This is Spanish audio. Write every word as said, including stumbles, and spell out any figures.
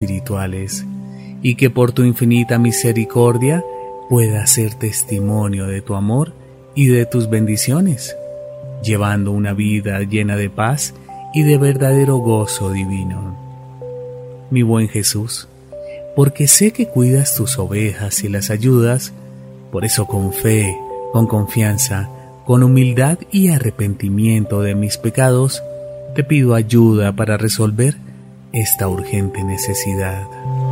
espirituales, y que por tu infinita misericordia pueda ser testimonio de tu amor y de tus bendiciones, llevando una vida llena de paz y de verdadero gozo divino. Mi buen Jesús, porque sé que cuidas tus ovejas y las ayudas, por eso con fe, con confianza, con humildad y arrepentimiento de mis pecados, te pido ayuda para resolver esta urgente necesidad.